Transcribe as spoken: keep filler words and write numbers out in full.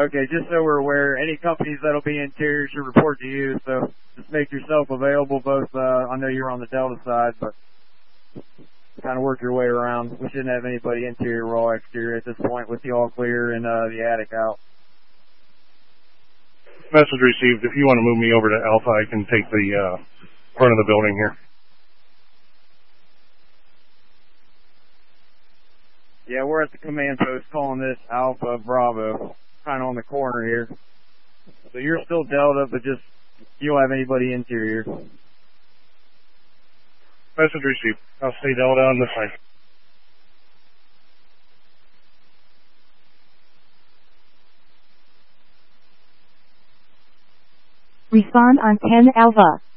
Okay, just so we're aware, any companies that'll be interior should report to you, so just make yourself available both, uh, I know you're on the Delta side, but kind of work your way around. We shouldn't have anybody interior or exterior at this point with the all clear and uh, the attic out. Message received. If you want to move me over to Alpha, I can take the uh, front of the building here. Yeah, we're at the command post calling this Alpha Bravo, kind of on the corner here. So you're still Delta, but just you don't have anybody interior. Message received. I'll stay Delta on this side. Respond on ten Alpha.